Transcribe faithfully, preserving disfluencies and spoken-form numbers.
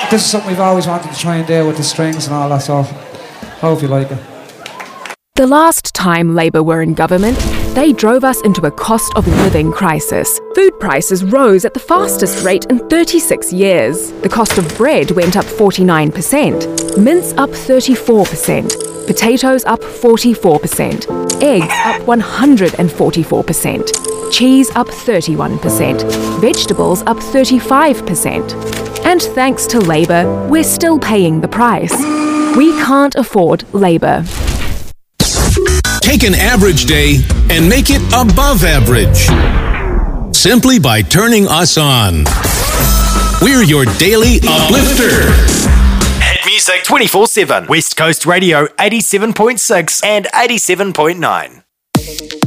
this is something we've always wanted to try and do with the strings and all that, so hope you like it. The last time Labour were in government, they drove us into a cost of living crisis. Food prices rose at the fastest rate in thirty-six years. The cost of bread went up forty-nine percent, mince up thirty-four percent, potatoes up forty-four percent, eggs up one hundred forty-four percent, cheese up thirty-one percent, vegetables up thirty-five percent. And thanks to Labour, we're still paying the price. We can't afford Labour. Take an average day and make it above average. Simply by turning us on. We're your daily uplifter. Hit music twenty-four seven. West Coast Radio eighty-seven point six and eighty-seven point nine.